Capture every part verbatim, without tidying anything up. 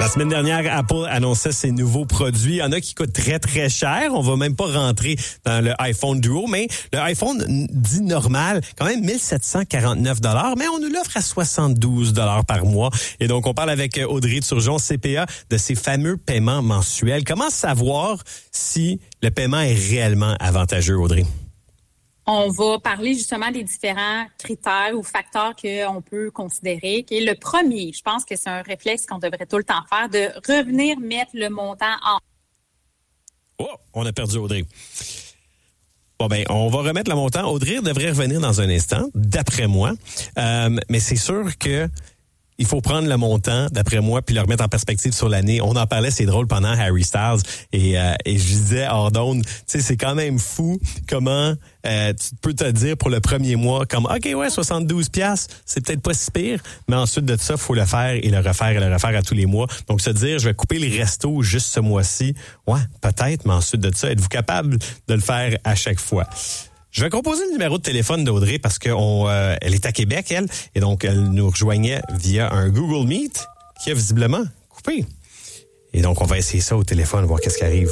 La semaine dernière, Apple annonçait ses nouveaux produits. Il y en a qui coûtent très, très cher. On va même pas rentrer dans le iPhone Duo, mais le iPhone dit normal, quand même mille sept cent quarante-neuf dollars, mais on nous l'offre à soixante-douze dollars par mois. Et donc, on parle avec Audrey Turgeon, C P A, de ces fameux paiements mensuels. Comment savoir si le paiement est réellement avantageux, Audrey? On va parler justement des différents critères ou facteurs qu'on peut considérer. Et le premier, je pense que c'est un réflexe qu'on devrait tout le temps faire, de revenir mettre le montant en... Oh, on a perdu Audrey. Bon, ben, on va remettre le montant. Audrey devrait revenir dans un instant, d'après moi. Euh, mais c'est sûr que il faut prendre le montant, d'après moi, puis le remettre en perspective sur l'année. On en parlait, c'est drôle, pendant Harry Styles. Et, euh, et je disais hors d'onde, tu sais, c'est quand même fou comment euh, tu peux te dire pour le premier mois, comme, OK, ouais, soixante-douze piastres, c'est peut-être pas si pire, mais ensuite de ça, il faut le faire et le refaire et le refaire à tous les mois. Donc, se dire, je vais couper les restos juste ce mois-ci, ouais, peut-être, mais ensuite de ça, êtes-vous capable de le faire à chaque fois? Je vais composer le numéro de téléphone d'Audrey parce qu'elle euh, est à Québec, elle, et donc elle nous rejoignait via un Google Meet qui a visiblement coupé. Et donc, on va essayer ça au téléphone, voir qu'est-ce qui arrive.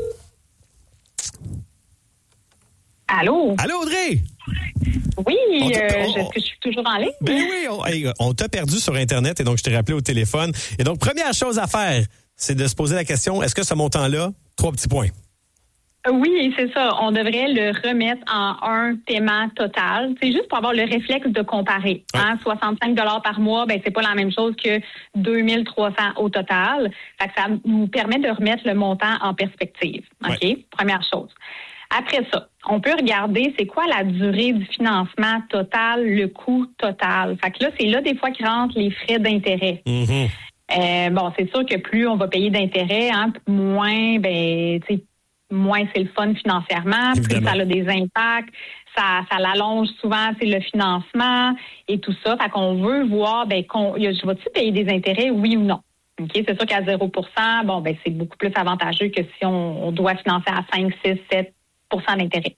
Allô? Allô, Audrey? Oui, euh, est-ce que je suis toujours en ligne? Ben oui, on, hey, on t'a perdu sur Internet et donc je t'ai rappelé au téléphone. Et donc, première chose à faire, c'est de se poser la question, est-ce que ce montant-là, trois petits points? Oui, c'est ça. On devrait le remettre en un paiement total. C'est juste pour avoir le réflexe de comparer. Ouais. Hein? soixante-cinq dollars par mois, ben c'est pas la même chose que deux mille trois cents au total. Fait que ça nous permet de remettre le montant en perspective. OK? Ouais. Première chose. Après ça, on peut regarder c'est quoi la durée du financement total, le coût total. Fait que là, c'est là des fois qui rentrent les frais d'intérêt. Mm-hmm. Euh, bon, c'est sûr que plus on va payer d'intérêt, hein, moins, ben, tu sais, moins c'est le fun financièrement, Évidemment. plus ça a des impacts, ça, ça l'allonge souvent, c'est le financement et tout ça. Fait qu'on veut voir, ben, qu'on, je vais-tu payer des intérêts, oui ou non? OK? C'est sûr qu'à zéro pour cent, bon, ben, c'est beaucoup plus avantageux que si on, on doit financer à cinq, six, sept pour cent d'intérêt.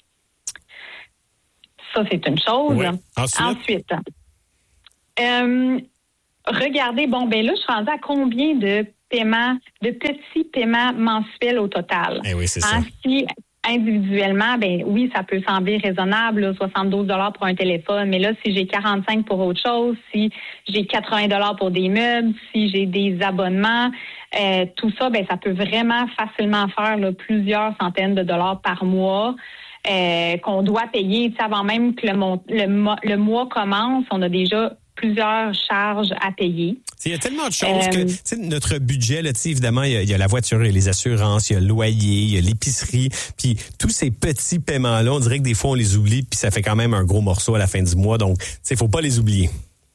Ça, c'est une chose. Ouais. Ensuite? Ensuite, euh, regardez, bon, ben là, je suis rendue à combien de paiements, de petits paiements mensuels au total? Eh oui, c'est hein, ça. Si individuellement, ben oui, ça peut sembler raisonnable, là, soixante-douze dollars pour un téléphone, mais là, si j'ai quarante-cinq pour autre chose, si j'ai quatre-vingts dollars pour des meubles, si j'ai des abonnements, euh, tout ça, ben ça peut vraiment facilement faire là, plusieurs centaines de dollars par mois. Euh, qu'on doit payer, tu sais, avant même que le, mon, le, mo- le mois commence, on a déjà plusieurs charges à payer. Il y a tellement de choses euh, que, tu sais, notre budget, là, tu sais, évidemment, il y, a, il y a la voiture, il y a les assurances, il y a le loyer, il y a l'épicerie, puis tous ces petits paiements-là, on dirait que des fois, on les oublie, puis ça fait quand même un gros morceau à la fin du mois, donc, tu sais, faut pas les oublier.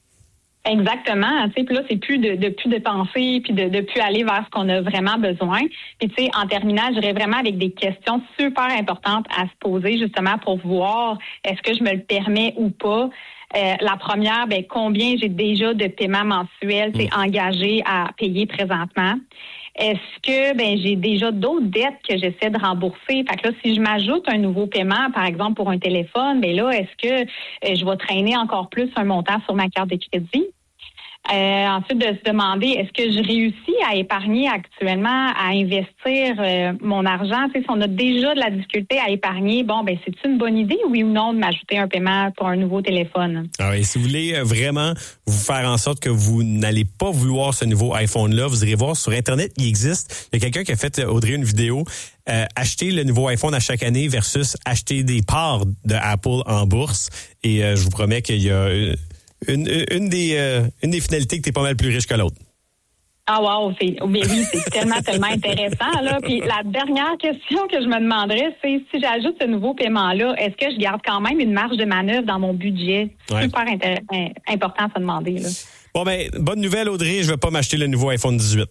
Exactement, tu sais, puis là c'est plus de, de plus dépenser puis de de plus aller vers ce qu'on a vraiment besoin. Puis tu sais, en terminant, j'irais vraiment avec des questions super importantes à se poser justement pour voir est-ce que je me le permets ou pas. Euh, la première, ben combien j'ai déjà de paiements mensuels, c'est Mmh. engagés à payer présentement. Est-ce que ben j'ai déjà d'autres dettes que j'essaie de rembourser? Fait que là, si je m'ajoute un nouveau paiement, par exemple pour un téléphone, ben là, est-ce que euh, je vais traîner encore plus un montant sur ma carte de crédit? Euh, ensuite, de se demander, est-ce que je réussis à épargner actuellement, à investir euh, mon argent? Tu sais, si on a déjà de la difficulté à épargner, bon, ben c'est une bonne idée, oui ou non, de m'ajouter un paiement pour un nouveau téléphone? Ah oui, si vous voulez euh, vraiment vous faire en sorte que vous n'allez pas vouloir ce nouveau iPhone-là, vous irez voir sur Internet, il existe. Il y a quelqu'un qui a fait, Audrey, une vidéo, euh, acheter le nouveau iPhone à chaque année versus acheter des parts de Apple en bourse. Et euh, je vous promets qu'il y a... Euh, Une, une, des, euh, une des finalités que tu es pas mal plus riche que l'autre. Ah wow, c'est, mais oui, c'est tellement, tellement intéressant. Là. Puis la dernière question que je me demanderais, c'est si j'ajoute ce nouveau paiement-là, est-ce que je garde quand même une marge de manœuvre dans mon budget? Ouais. Super intér- important à se demander. Là. Bon, ben, bonne nouvelle, Audrey, je vais pas m'acheter le nouveau iPhone dix-huit.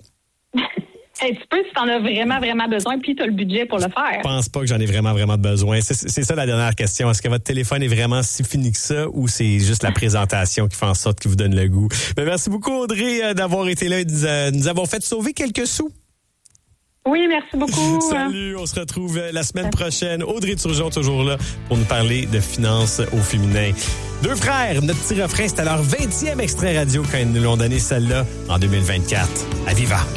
Hey, tu peux si t'en as vraiment, vraiment besoin, puis tu as le budget pour le faire. Je pense pas que j'en ai vraiment, vraiment besoin. C'est, c'est ça la dernière question. Est-ce que votre téléphone est vraiment si fini que ça ou c'est juste la présentation qui fait en sorte qu'il vous donne le goût? Ben, merci beaucoup, Audrey, d'avoir été là et de nous, euh, nous avoir fait sauver quelques sous. Oui, merci beaucoup. Salut, on se retrouve la semaine prochaine. Audrey Turgeon, toujours là, pour nous parler de finances au féminin. Deux frères, notre petit refrain, c'était leur vingtième extrait radio quand ils nous l'ont donné celle-là en deux mille vingt-quatre. À Viva!